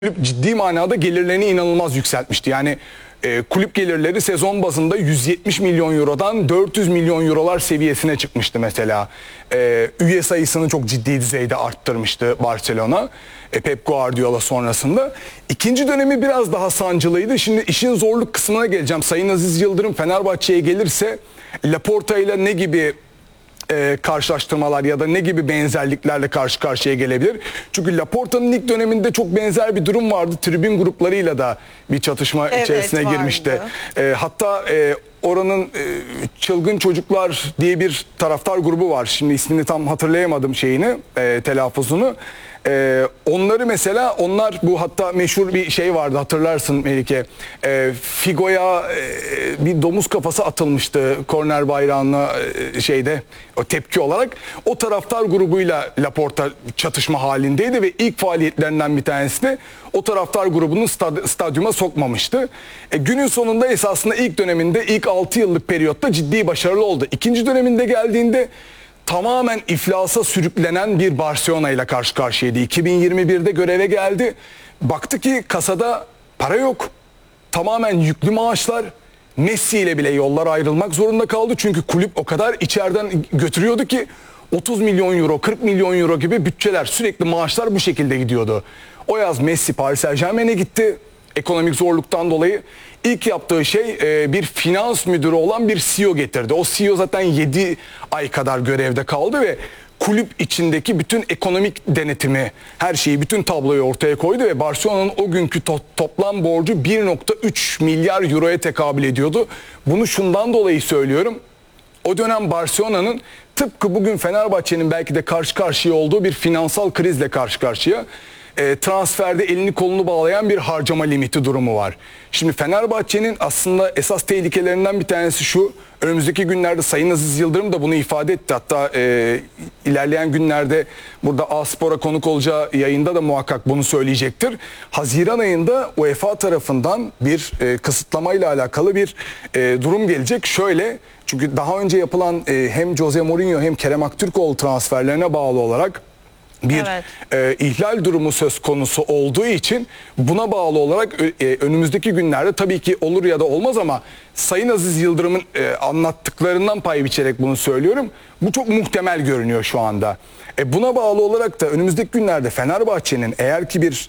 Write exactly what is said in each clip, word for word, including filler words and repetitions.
Kulüp ciddi manada gelirlerini inanılmaz yükseltmişti. Yani e, kulüp gelirleri sezon bazında yüz yetmiş milyon eurodan dört yüz milyon eurolar seviyesine çıkmıştı mesela. E, üye sayısını çok ciddi düzeyde arttırmıştı Barcelona. E, Pep Guardiola sonrasında. İkinci dönemi biraz daha sancılıydı. Şimdi işin zorluk kısmına geleceğim. Sayın Aziz Yıldırım Fenerbahçe'ye gelirse Laporta ile ne gibi E, karşılaştırmalar ya da ne gibi benzerliklerle karşı karşıya gelebilir? Çünkü Laporta'nın ilk döneminde çok benzer bir durum vardı. Tribün gruplarıyla da bir çatışma evet, içerisine vardı. girmişti. E, hatta e, oranın e, Çılgın Çocuklar diye bir taraftar grubu var. Şimdi ismini tam hatırlayamadım şeyini, e, telaffuzunu. Ee, onları mesela onlar bu hatta meşhur bir şey vardı, hatırlarsın Melike. Ee, Figo'ya e, bir domuz kafası atılmıştı korner bayrağına e, şeyde o tepki olarak. O taraftar grubuyla Laporta çatışma halindeydi ve ilk faaliyetlerinden bir tanesi de o taraftar grubunu stad, stadyuma sokmamıştı. E, günün sonunda esasında ilk döneminde ilk altı yıllık periyotta ciddi başarılı oldu. İkinci döneminde geldiğinde tamamen iflasa sürüklenen bir Barcelona ile karşı karşıyaydı. iki bin yirmi birde göreve geldi. Baktı ki kasada para yok. Tamamen yüklü maaşlar. Messi ile bile yollar ayrılmak zorunda kaldı. Çünkü kulüp o kadar içeriden götürüyordu ki otuz milyon euro, kırk milyon euro gibi bütçeler, sürekli maaşlar bu şekilde gidiyordu. O yaz Messi Paris Saint-Germain'e gitti. Ekonomik zorluktan dolayı ilk yaptığı şey e, bir finans müdürü olan bir C E O getirdi. O C E O zaten yedi ay kadar görevde kaldı ve kulüp içindeki bütün ekonomik denetimi, her şeyi, bütün tabloyu ortaya koydu ve Barcelona'nın o günkü to toplam borcu bir nokta üç milyar euroya tekabül ediyordu. Bunu şundan dolayı söylüyorum. O dönem Barcelona'nın tıpkı bugün Fenerbahçe'nin belki de karşı karşıya olduğu bir finansal krizle karşı karşıya. E, transferde elini kolunu bağlayan bir harcama limiti durumu var. Şimdi Fenerbahçe'nin aslında esas tehlikelerinden bir tanesi şu. Önümüzdeki günlerde Sayın Aziz Yıldırım da bunu ifade etti. Hatta e, ilerleyen günlerde burada A-Spor'a konuk olacağı yayında da muhakkak bunu söyleyecektir. Haziran ayında UEFA tarafından bir e, kısıtlamayla alakalı bir e, durum gelecek. Şöyle, çünkü daha önce yapılan e, hem Jose Mourinho hem Kerem Aktürkoğlu transferlerine bağlı olarak bir evet. e, ihlal durumu söz konusu olduğu için buna bağlı olarak e, önümüzdeki günlerde tabii ki olur ya da olmaz ama Sayın Aziz Yıldırım'ın e, anlattıklarından pay biçerek bunu söylüyorum. Bu çok muhtemel görünüyor şu anda. E, buna bağlı olarak da önümüzdeki günlerde Fenerbahçe'nin eğer ki bir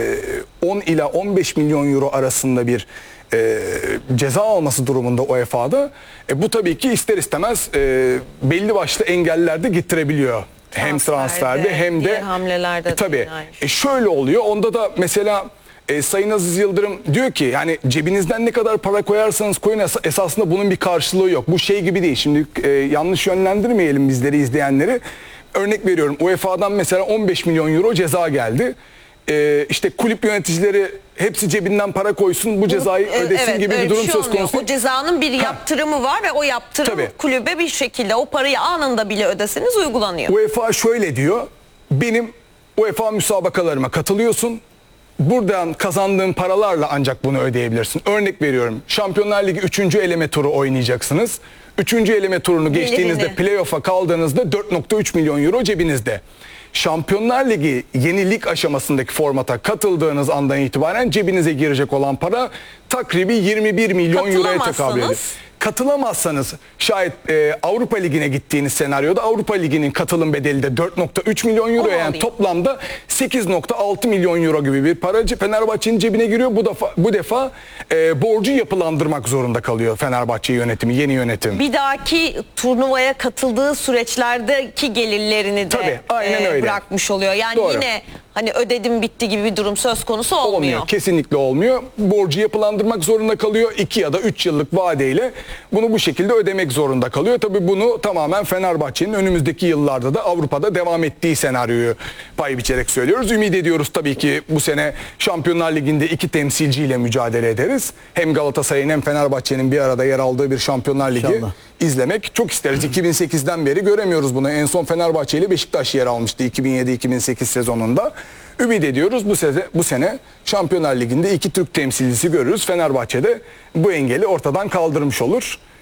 e, on ila on beş milyon euro arasında bir e, ceza alması durumunda U E F A'da e, bu tabii ki ister istemez e, belli başlı engeller de getirebiliyor. Hem transferde hem de hamlelerde e, tabii e, şöyle oluyor. Onda da mesela e, Sayın Aziz Yıldırım diyor ki yani cebinizden ne kadar para koyarsanız koyun es esasında bunun bir karşılığı yok. Bu şey gibi değil. Şimdi e, yanlış yönlendirmeyelim bizleri, izleyenleri. Örnek veriyorum, U E F A'dan mesela on beş milyon euro ceza geldi. E, işte kulüp yöneticileri hepsi cebinden para koysun, bu cezayı ödesin evet, gibi bir durum şey söz konusu. O cezanın bir yaptırımı ha. var ve o yaptırım Tabii. kulübe bir şekilde o parayı anında bile ödeseniz uygulanıyor. U E F A şöyle diyor: benim U E F A müsabakalarıma katılıyorsun. Buradan kazandığın paralarla ancak bunu ödeyebilirsin. Örnek veriyorum, Şampiyonlar Ligi üçüncü eleme turu oynayacaksınız. üçüncü eleme turunu geçtiğinizde playoff'a kaldığınızda dört nokta üç milyon euro cebinizde. Şampiyonlar Ligi yeni lig aşamasındaki formata katıldığınız andan itibaren cebinize girecek olan para takribi yirmi bir milyon euroya tekabül ediyor. Katılamazsanız şayet e, Avrupa Ligi'ne gittiğiniz senaryoda Avrupa Ligi'nin katılım bedeli de dört nokta üç milyon euro, yani toplamda sekiz nokta altı milyon euro gibi bir para Fenerbahçe'nin cebine giriyor. Bu defa, bu defa e, borcu yapılandırmak zorunda kalıyor Fenerbahçe yönetimi, yeni yönetim. Bir dahaki turnuvaya katıldığı süreçlerdeki gelirlerini de Tabii, aynen öyle. bırakmış oluyor. Yani Doğru. yine hani ödedim bitti gibi bir durum söz konusu olmuyor. Olmuyor, kesinlikle olmuyor. Borcu yapılandırmak zorunda kalıyor. iki ya da üç yıllık vadeyle bunu bu şekilde ödemek zorunda kalıyor. Tabii bunu tamamen Fenerbahçe'nin önümüzdeki yıllarda da Avrupa'da devam ettiği senaryoyu pay biçerek söylüyoruz. Ümit ediyoruz tabii ki bu sene Şampiyonlar Ligi'nde iki temsilciyle mücadele ederiz. Hem Galatasaray'ın hem Fenerbahçe'nin bir arada yer aldığı bir Şampiyonlar Ligi İnşallah. izlemek çok isteriz. iki bin sekizden beri göremiyoruz bunu. En son Fenerbahçe ile Beşiktaş yer almıştı iki bin yedi iki bin sekiz sezonunda. Ümit ediyoruz bu sene, bu sene Şampiyonlar Ligi'nde iki Türk temsilcisi görürüz. Fenerbahçe'de bu engeli ortadan kaldırmış olur.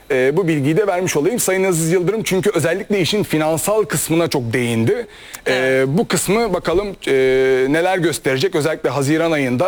e, bu bilgiyi de vermiş olayım. Sayın Aziz Yıldırım çünkü özellikle işin finansal kısmına çok değindi. E, Evet. bu kısmı bakalım e, neler gösterecek, özellikle Haziran ayında